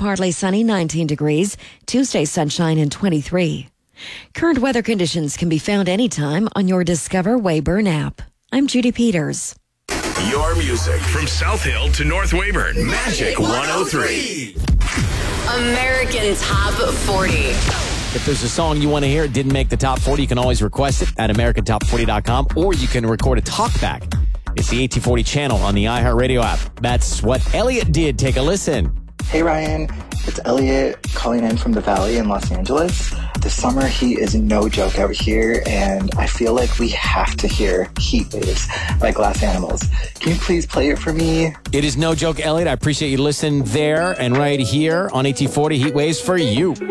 partly sunny, 19 degrees. Tuesday, sunshine and 23. Current weather conditions can be found anytime on your Discover Weyburn app. I'm Judy Peters. Your music from South Hill to North Weyburn. Magic 103. American Top 40. If there's a song you want to hear, it didn't make the top 40, you can always request it at AmericanTop40.com, or you can record a talkback. It's the AT40 channel on the iHeartRadio app. That's what Elliot did. Take a listen. Hey Ryan, it's Elliot calling in from the Valley in Los Angeles. The summer heat is no joke out here, and I feel like we have to hear Heat Waves by Glass Animals. Can you please play it for me? It is no joke, Elliot. I appreciate you listening there and right here on AT40 Heat Waves for you.